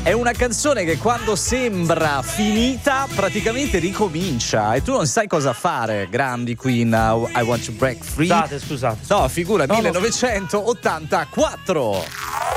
È una canzone che quando sembra finita praticamente ricomincia e tu non sai cosa fare. Grandi Queen, I Want to Break Free. Scusate. No, figura, No, 1984.